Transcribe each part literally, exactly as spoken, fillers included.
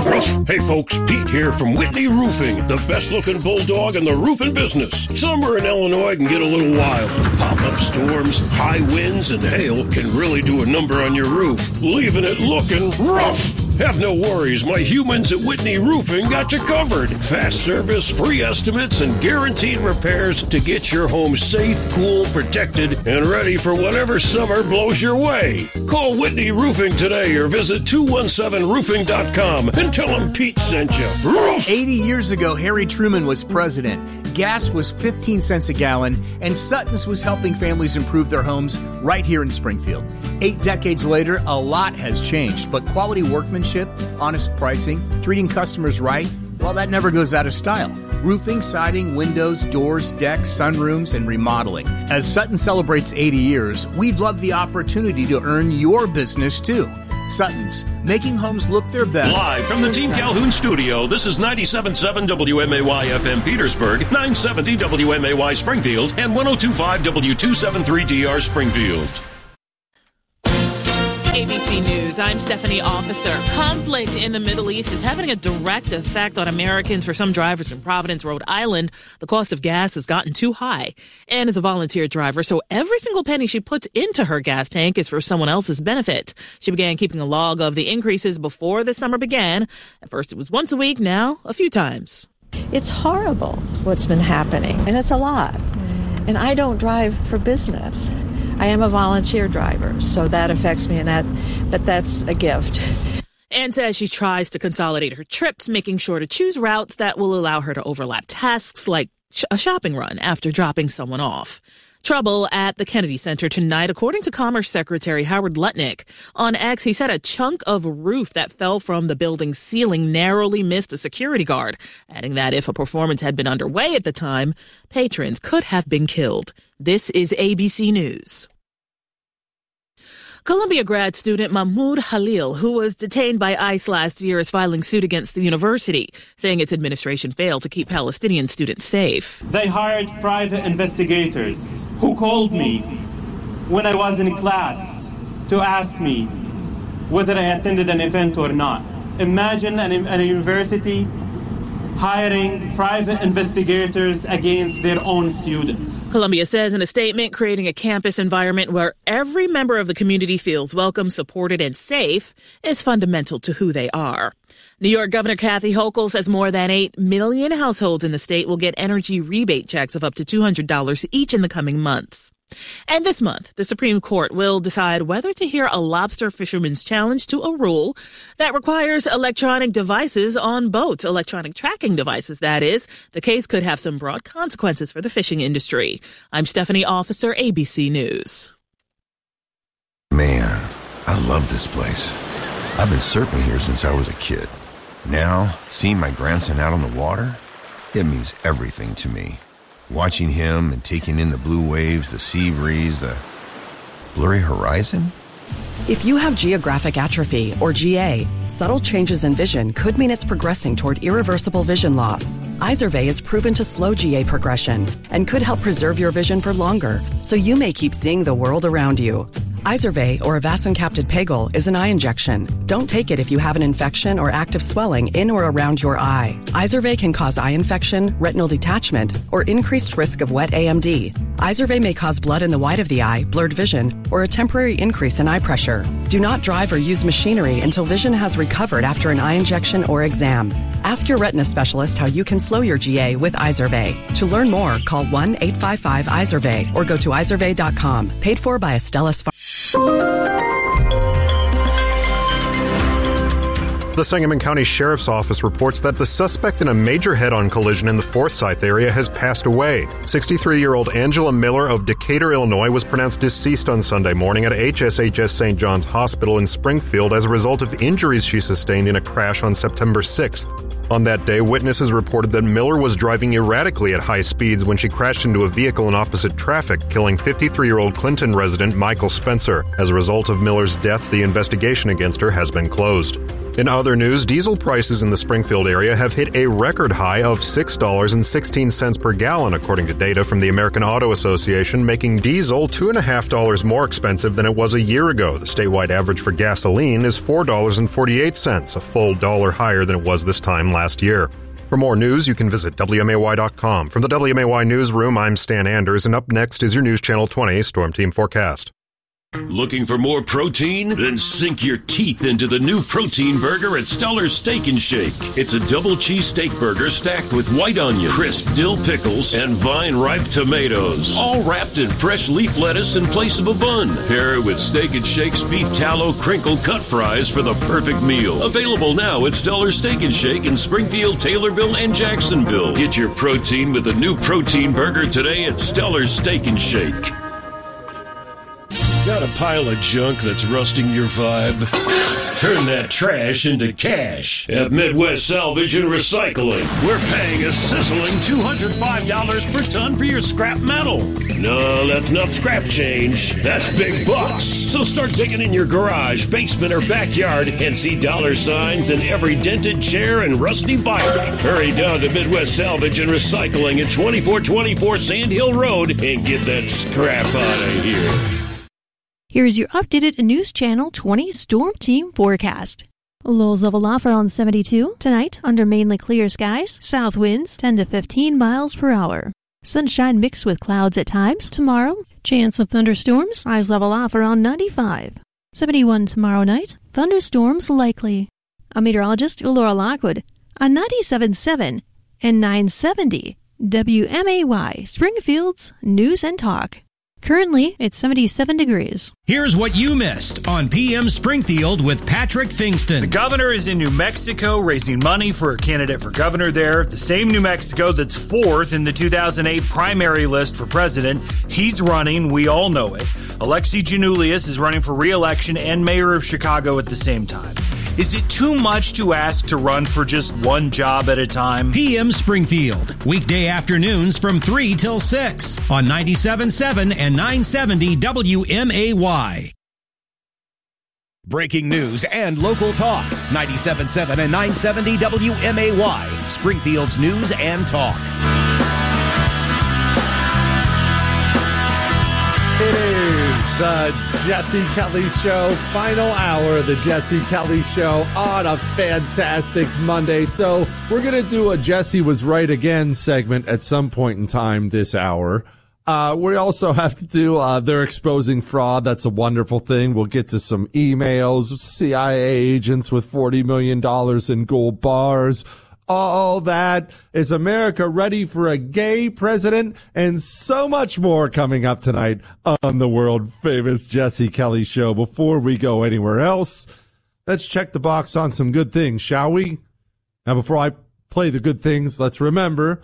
Hey folks, Pete here from Whitney Roofing, the best looking bulldog in the roofing business. Summer in Illinois can get a little wild. Pop-up storms, high winds, and hail can really do a number on your roof, leaving it looking rough. Have no worries, my humans at Whitney Roofing got you covered. Fast service, free estimates, and guaranteed repairs to get your home safe, cool, protected, and ready for whatever summer blows your way. Call Whitney Roofing today or visit two one seven roofing dot com and tell them Pete sent you. Roof! eighty years ago, Harry Truman was president. Gas was fifteen cents a gallon, and Sutton's was helping families improve their homes right here in Springfield. Eight decades later, a lot has changed, but quality workmanship, honest pricing, treating customers right, well, that never goes out of style. Roofing, siding, windows, doors, decks, sunrooms, and remodeling. As Sutton celebrates eighty years, we'd love the opportunity to earn your business, too. Sutton's, making homes look their best. Live from the Team Calhoun studio, this is ninety-seven point seven W M A Y F M Petersburg, nine seventy W M A Y Springfield, and one oh two point five W two seventy-three D R Springfield. A B C News, I'm Stephanie Officer. Conflict in the Middle East is having a direct effect on Americans. For some drivers in Providence, Rhode Island, the cost of gas has gotten too high. Ann is a volunteer driver, so every single penny she puts into her gas tank is for someone else's benefit. She began keeping a log of the increases before the summer began. At first it was once a week, now a few times. It's horrible what's been happening, and it's a lot. And I don't drive for business. I am a volunteer driver, so that affects me, and that, but that's a gift. Ann says she tries to consolidate her trips, making sure to choose routes that will allow her to overlap tasks like sh- a shopping run after dropping someone off. Trouble at the Kennedy Center tonight, according to Commerce Secretary Howard Lutnick. On X, he said a chunk of roof that fell from the building's ceiling narrowly missed a security guard, adding that if a performance had been underway at the time, patrons could have been killed. This is A B C News. Columbia grad student Mahmoud Halil, who was detained by ICE last year, is filing suit against the university, saying its administration failed to keep Palestinian students safe. They hired private investigators who called me when I was in class to ask me whether I attended an event or not. Imagine an, a university hiring private investigators against their own students. Columbia says in a statement, creating a campus environment where every member of the community feels welcome, supported, and safe is fundamental to who they are. New York Governor Kathy Hochul says more than eight million households in the state will get energy rebate checks of up to two hundred dollars each in the coming months. And this month, the Supreme Court will decide whether to hear a lobster fisherman's challenge to a rule that requires electronic devices on boats, electronic tracking devices, that is. The case could have some broad consequences for the fishing industry. I'm Stephanie Officer, A B C News. Man, I love this place. I've been surfing here since I was a kid. Now, seeing my grandson out on the water, it means everything to me. Watching him and taking in the blue waves, the sea breeze, the blurry horizon. If you have geographic atrophy, or G A, subtle changes in vision could mean it's progressing toward irreversible vision loss. Izervay is proven to slow G A progression and could help preserve your vision for longer, so you may keep seeing the world around you. Izervay, or avacincaptad pegol, is an eye injection. Don't take it if you have an infection or active swelling in or around your eye. Izervay can cause eye infection, retinal detachment, or increased risk of wet A M D. Izervay may cause blood in the white of the eye, blurred vision, or a temporary increase in eye pressure. Do not drive or use machinery until vision has recovered after an eye injection or exam. Ask your retina specialist how you can slow your G A with Izervay. To learn more, call one eight five five Izervay or go to izervay dot com. Paid for by Astellas Pharma. The Sangamon County Sheriff's Office reports that the suspect in a major head-on collision in the Forsyth area has passed away. sixty-three-year-old Angela Miller of Decatur, Illinois, was pronounced deceased on Sunday morning at H S H S Saint John's Hospital in Springfield as a result of injuries she sustained in a crash on September sixth. On that day, witnesses reported that Miller was driving erratically at high speeds when she crashed into a vehicle in opposite traffic, killing fifty-three-year-old Clinton resident Michael Spencer. As a result of Miller's death, the investigation against her has been closed. In other news, diesel prices in the Springfield area have hit a record high of six dollars and sixteen cents per gallon, according to data from the American Auto Association, making diesel two point five dollars more expensive than it was a year ago. The statewide average for gasoline is four dollars and forty-eight cents, a full dollar higher than it was this time last year. For more news, you can visit W M A Y dot com. From the W M A Y Newsroom, I'm Stan Anders, and up next is your News Channel twenty Storm Team Forecast. Looking for more protein? Then sink your teeth into the new protein burger at Stellar's Steak and Shake. It's a double cheese steak burger stacked with white onion, crisp dill pickles, and vine-ripe tomatoes, all wrapped in fresh leaf lettuce in place of a bun. Pair it with Steak and Shake's beef tallow crinkle cut fries for the perfect meal. Available now at Stellar's Steak and Shake in Springfield, Taylorville, and Jacksonville. Get your protein with the new protein burger today at Stellar's Steak and Shake. Got a pile of junk that's rusting your vibe? Turn that trash into cash at Midwest Salvage and Recycling. We're paying a sizzling two hundred five dollars per ton for your scrap metal. No, that's not scrap change. That's big bucks. So start digging in your garage, basement, or backyard and see dollar signs in every dented chair and rusty bike. Hurry down to Midwest Salvage and Recycling at twenty-four twenty-four Sand Hill Road and get that scrap out of here. Here's your updated News Channel twenty Storm Team forecast. Lows level off around seventy-two. Tonight, under mainly clear skies, south winds ten to fifteen miles per hour. Sunshine mixed with clouds at times. Tomorrow, chance of thunderstorms, highs level off around ninety-five. seventy-one tomorrow night, thunderstorms likely. A meteorologist, Laura Lockwood, on ninety-seven point seven and nine seventy W M A Y, Springfield's News and Talk. Currently, it's seventy-seven degrees. Here's what you missed on P M Springfield with Patrick Fingston. The governor is in New Mexico raising money for a candidate for governor there. The same New Mexico that's fourth in the two thousand eight primary list for president. He's running. We all know it. Alexi Giannoulias is running for re-election and mayor of Chicago at the same time. Is it too much to ask to run for just one job at a time? P M Springfield, weekday afternoons from three till six on ninety-seven point seven and nine seventy W M A Y. Breaking news and local talk. ninety-seven point seven and nine seventy W M A Y, Springfield's News and Talk. It is the Jesse Kelly Show, final hour of the Jesse Kelly Show on a fantastic Monday. So we're going to do a Jesse Was Right Again segment at some point in time this hour. Uh, we also have to do, uh, they're exposing fraud. That's a wonderful thing. We'll get to some emails, C I A agents with forty million dollars in gold bars. All that. Is America ready for a gay president? And so much more coming up tonight on the world famous Jesse Kelly Show. Before we go anywhere else, let's check the box on some good things, shall we? Now, before I play the good things, let's remember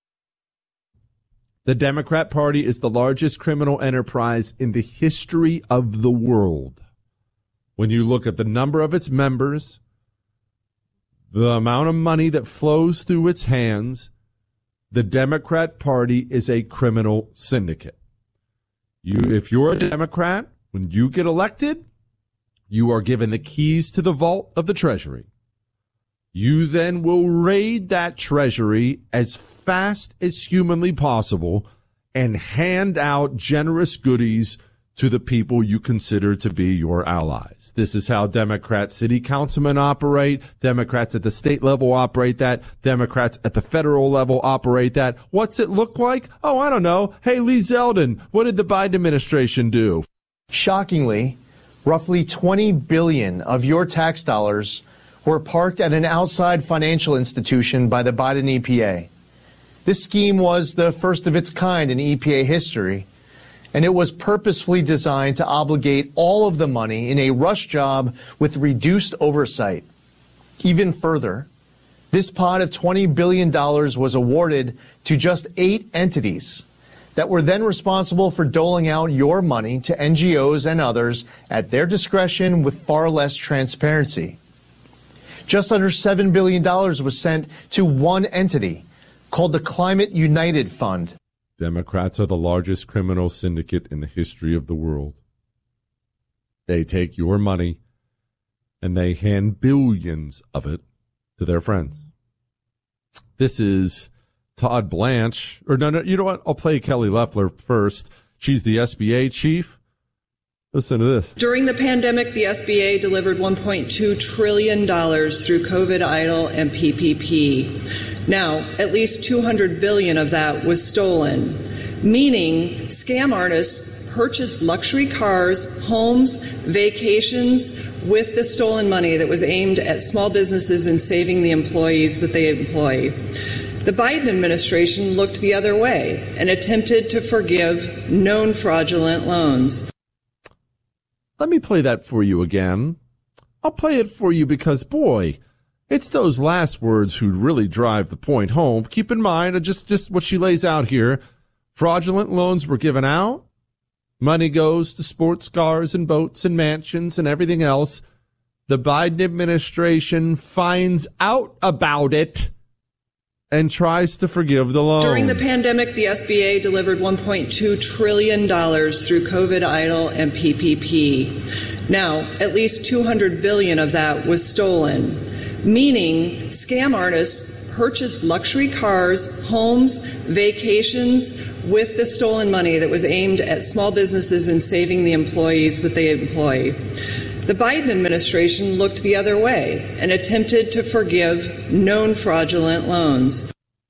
the Democrat Party is the largest criminal enterprise in the history of the world. When you look at the number of its members, the amount of money that flows through its hands, the Democrat Party is a criminal syndicate. You, if you're a Democrat, when you get elected, you are given the keys to the vault of the Treasury. You then will raid that Treasury as fast as humanly possible and hand out generous goodies to the people you consider to be your allies. This is how Democrat city councilmen operate. Democrats at the state level operate that. Democrats at the federal level operate that. What's it look like? Oh, I don't know. Hey, Lee Zeldin, what did the Biden administration do? Shockingly, roughly twenty billion dollars of your tax dollars were parked at an outside financial institution by the Biden E P A. This scheme was the first of its kind in E P A history, and it was purposefully designed to obligate all of the money in a rush job with reduced oversight. Even further, this pot of twenty billion dollars was awarded to just eight entities that were then responsible for doling out your money to N G Os and others at their discretion with far less transparency. Just under seven billion dollars was sent to one entity called the Climate United Fund. Democrats are the largest criminal syndicate in the history of the world. They take your money and they hand billions of it to their friends. This is Todd Blanche, or no, no, you know what? I'll play Kelly Loeffler first. She's the S B A chief. Listen to this. During the pandemic, the S B A delivered one point two trillion dollars through COVID EIDL and P P P. Now, at least two hundred billion dollars of that was stolen, meaning scam artists purchased luxury cars, homes, vacations with the stolen money that was aimed at small businesses and saving the employees that they employ. The Biden administration looked the other way and attempted to forgive known fraudulent loans. Let me play that for you again. I'll play it for you because, boy, it's those last words who really drive the point home. Keep in mind, just, just what she lays out here. Fraudulent loans were given out. Money goes to sports cars and boats and mansions and everything else. The Biden administration finds out about it and tries to forgive the loan. During the pandemic, the S B A delivered one point two trillion dollars through COVID EIDL and P P P. Now, at least two hundred billion dollars of that was stolen, meaning scam artists purchased luxury cars, homes, vacations with the stolen money that was aimed at small businesses and saving the employees that they employ. The Biden administration looked the other way and attempted to forgive known fraudulent loans.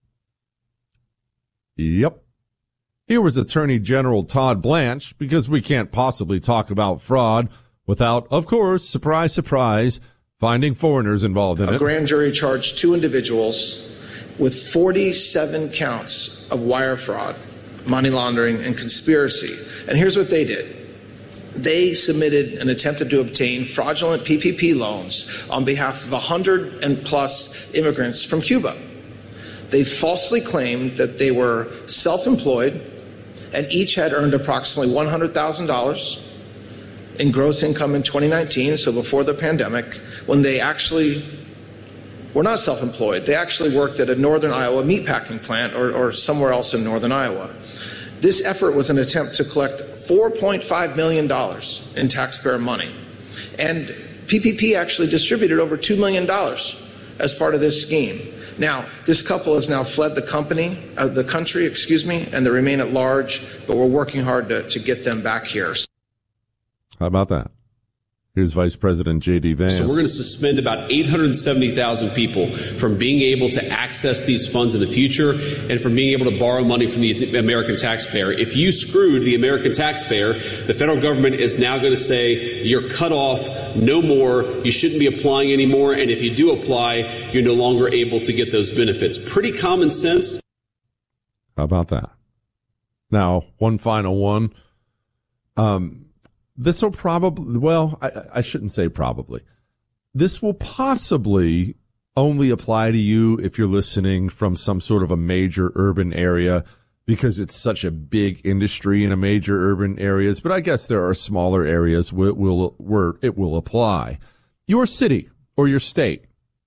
Yep. Here was Attorney General Todd Blanche, because we can't possibly talk about fraud without, of course, surprise, surprise, finding foreigners involved in it. A grand jury charged two individuals with forty-seven counts of wire fraud, money laundering, and conspiracy. And here's what they did. They submitted and attempted to obtain fraudulent P P P loans on behalf of one hundred and plus immigrants from Cuba. They falsely claimed that they were self-employed and each had earned approximately one hundred thousand dollars in gross income in twenty nineteen, so before the pandemic, when they actually were not self-employed. They actually worked at a northern Iowa meatpacking plant or, or somewhere else in northern Iowa. This effort was an attempt to collect four point five million dollars in taxpayer money. And P P P actually distributed over two million dollars as part of this scheme. Now, this couple has now fled the company, uh, the country, excuse me, and they remain at large, but we're working hard to, to get them back here. How about that? Here's Vice President J D Vance. So we're going to suspend about eight hundred seventy thousand people from being able to access these funds in the future and from being able to borrow money from the American taxpayer. If you screwed the American taxpayer, the federal government is now going to say you're cut off, no more, you shouldn't be applying anymore, and if you do apply, you're no longer able to get those benefits. Pretty common sense. How about that? Now, one final one. Um... This will probably, well, I, I shouldn't say probably. This will possibly only apply to you if you're listening from some sort of a major urban area, because it's such a big industry in a major urban areas. But I guess there are smaller areas where it will, where it will apply. Your city or your state,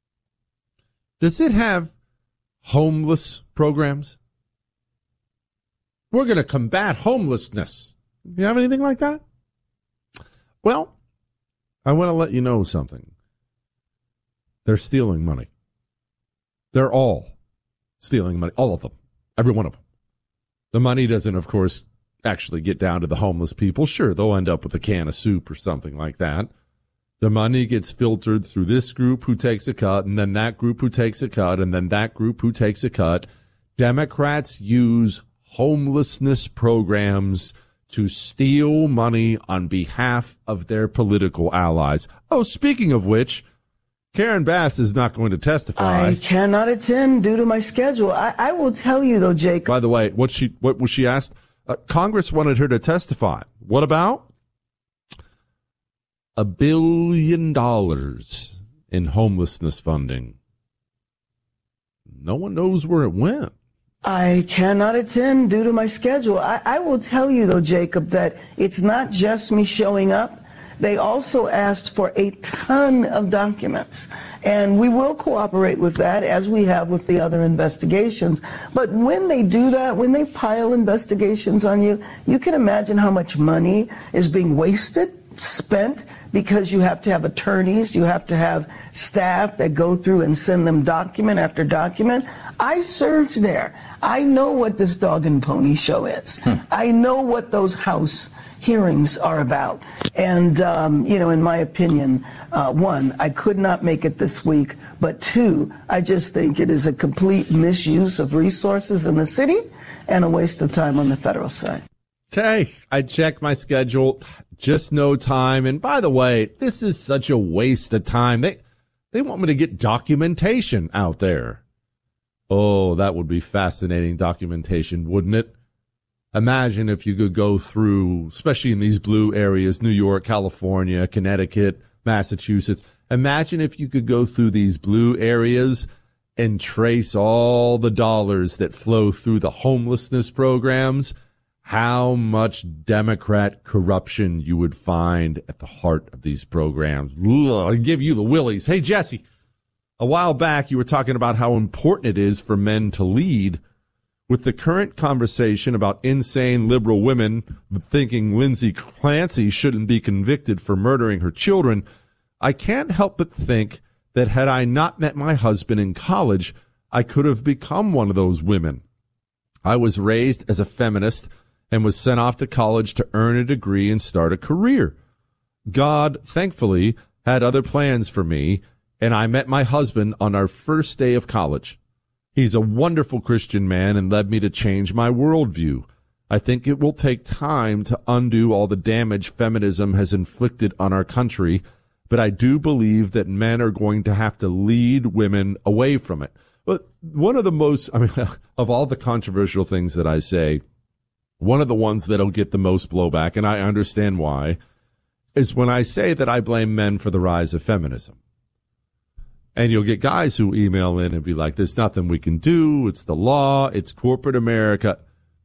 does it have homeless programs? We're going to combat homelessness. Do you have anything like that? Well, I want to let you know something. They're stealing money. They're all stealing money. All of them. Every one of them. The money doesn't, of course, actually get down to the homeless people. Sure, they'll end up with a can of soup or something like that. The money gets filtered through this group who takes a cut, and then that group who takes a cut, and then that group who takes a cut. Democrats use homelessness programs to steal money on behalf of their political allies. Oh, speaking of which, Karen Bass is not going to testify. I cannot attend due to my schedule. I, I will tell you, though, Jake. By the way, what she what was she asked? Uh, Congress wanted her to testify. What about? A billion dollars in homelessness funding. No one knows where it went. I cannot attend due to my schedule. I, I will tell you, though, Jacob, that it's not just me showing up. They also asked for a ton of documents, and we will cooperate with that as we have with the other investigations. But when they do that, when they pile investigations on you, you can imagine how much money is being wasted spent because you have to have attorneys, you have to have staff that go through and send them document after document. I served there. I know what this dog and pony show is. Hmm. I know what those House hearings are about. And, um, you know, in my opinion, uh, one, I could not make it this week, but two, I just think it is a complete misuse of resources in the city and a waste of time on the federal side. Hey, I checked my schedule, just no time. And by the way, this is such a waste of time. They, they want me to get documentation out there. Oh, that would be fascinating documentation, wouldn't it? Imagine if you could go through, especially in these blue areas, New York, California, Connecticut, Massachusetts. Imagine if you could go through these blue areas and trace all the dollars that flow through the homelessness programs, how much Democrat corruption you would find at the heart of these programs. Ugh, I'll give you the willies. Hey, Jesse, a while back you were talking about how important it is for men to lead. With the current conversation about insane liberal women thinking Lindsay Clancy shouldn't be convicted for murdering her children, I can't help but think that had I not met my husband in college, I could have become one of those women. I was raised as a feminist and was sent off to college to earn a degree and start a career. God, thankfully, had other plans for me, and I met my husband on our first day of college. He's a wonderful Christian man and led me to change my worldview. I think it will take time to undo all the damage feminism has inflicted on our country, but I do believe that men are going to have to lead women away from it. But one of the most, I mean, of all the controversial things that I say, one of the ones that'll get the most blowback, and I understand why, is when I say that I blame men for the rise of feminism. And you'll get guys who email in and be like, there's nothing we can do. It's the law. It's corporate America.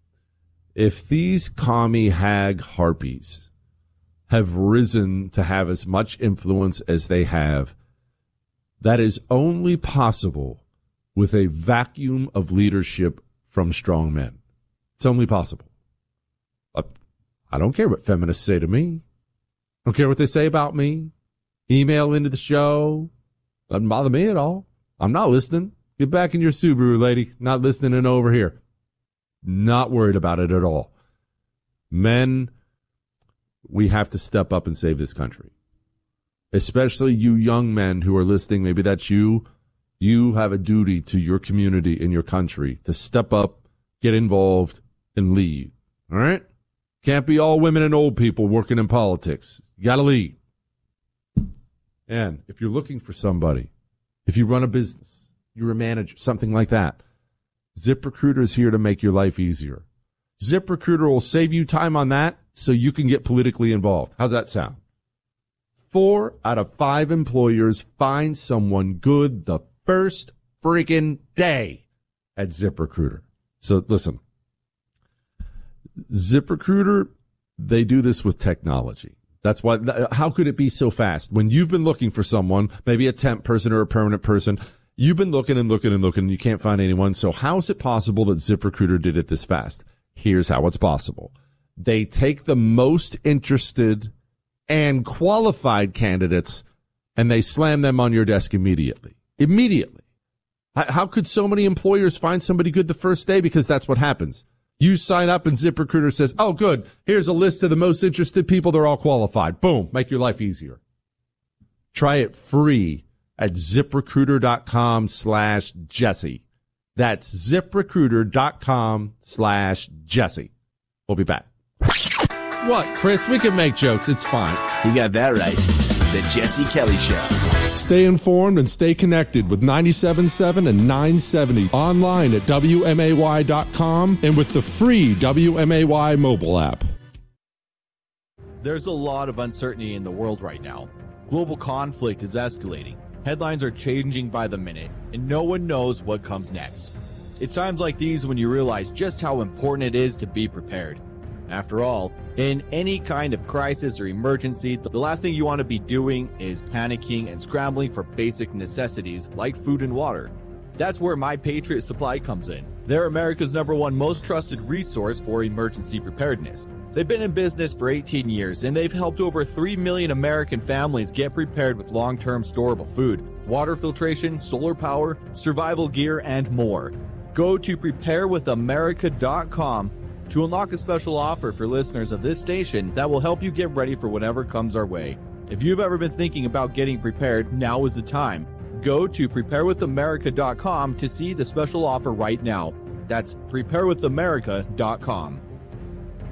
If these commie hag harpies have risen to have as much influence as they have, that is only possible with a vacuum of leadership from strong men. It's only possible. I don't care what feminists say to me. I don't care what they say about me. Email into the show. Doesn't bother me at all. I'm not listening. Get back in your Subaru, lady. Not listening over here. Not worried about it at all. Men, we have to step up and save this country. Especially you young men who are listening. Maybe that's you. You have a duty to your community and your country to step up, get involved, and lead. All right? Can't be all women and old people working in politics. You got to lead. And if you're looking for somebody, if you run a business, you're a manager, something like that, ZipRecruiter is here to make your life easier. ZipRecruiter will save you time on that so you can get politically involved. How's that sound? Four out of five employers find someone good the first freaking day at ZipRecruiter. So listen, ZipRecruiter, they do this with technology. That's why, how could it be so fast? When you've been looking for someone, maybe a temp person or a permanent person, you've been looking and looking and looking and you can't find anyone. So how is it possible that ZipRecruiter did it this fast? Here's how it's possible. They take the most interested and qualified candidates and they slam them on your desk immediately. Immediately. How could so many employers find somebody good the first day? Because that's what happens. You sign up and ZipRecruiter says, oh, good, here's a list of the most interested people. They're all qualified. Boom, make your life easier. Try it free at ZipRecruiter.com slash Jesse. That's ZipRecruiter.com slash Jesse. We'll be back. What, Chris? We can make jokes. It's fine. You got that right. The Jesse Kelly Show. Stay informed and stay connected with ninety-seven point seven and nine seventy online at W M A Y dot com and with the free W M A Y mobile app. There's a lot of uncertainty in the world right now. Global conflict is escalating. Headlines are changing by the minute, and no one knows what comes next. It's times like these when you realize just how important it is to be prepared. After all, in any kind of crisis or emergency, the last thing you want to be doing is panicking and scrambling for basic necessities like food and water. That's where My Patriot Supply comes in. They're America's number one most trusted resource for emergency preparedness. They've been in business for eighteen years, and they've helped over three million American families get prepared with long-term storable food, water filtration, solar power, survival gear, and more. Go to prepare with america dot com to unlock a special offer for listeners of this station that will help you get ready for whatever comes our way. If you've ever been thinking about getting prepared, now is the time. Go to prepare with america dot com to see the special offer right now. That's prepare with america dot com.